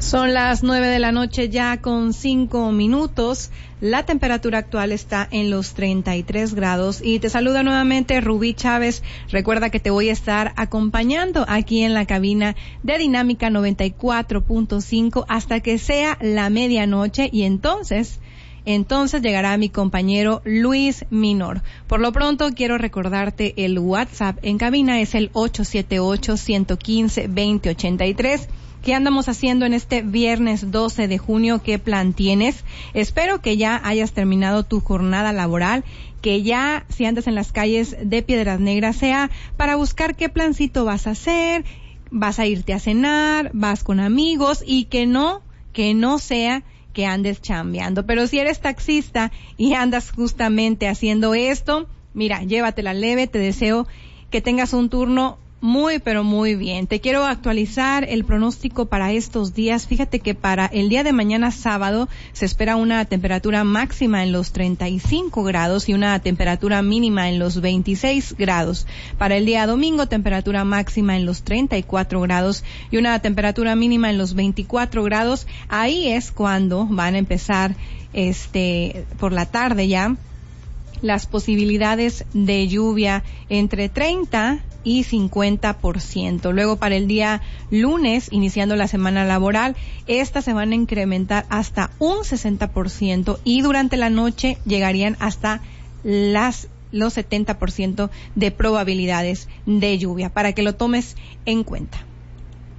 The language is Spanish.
Son las 9 de la noche ya con 5 minutos. La temperatura actual está en los 33 grados y te saluda nuevamente Rubí Chávez. Recuerda que te voy a estar acompañando aquí en la cabina de Dinámica 94.5 hasta que sea la medianoche y entonces llegará mi compañero Luis Minor. Por lo pronto quiero recordarte el WhatsApp en cabina es el 878-115-2083. ¿Qué andamos haciendo en este viernes 12 de junio? ¿Qué plan tienes? Espero que ya hayas terminado tu jornada laboral, que ya si andas en las calles de Piedras Negras sea para buscar qué plancito vas a hacer, vas a irte a cenar, vas con amigos y que no sea que andes chambeando. Pero si eres taxista y andas justamente haciendo esto, mira, llévatela leve, te deseo que tengas un turno muy, pero muy bien. Te quiero actualizar el pronóstico para estos días. Fíjate que para el día de mañana sábado se espera una temperatura máxima en los 35 grados y una temperatura mínima en los 26 grados. Para el día domingo, temperatura máxima en los 34 grados y una temperatura mínima en los 24 grados. Ahí es cuando van a empezar, por la tarde ya, las posibilidades de lluvia entre 30 y 50%. Luego para el día lunes, iniciando la semana laboral, estas se van a incrementar hasta un 60% y durante la noche llegarían hasta los 70% de probabilidades de lluvia, para que lo tomes en cuenta.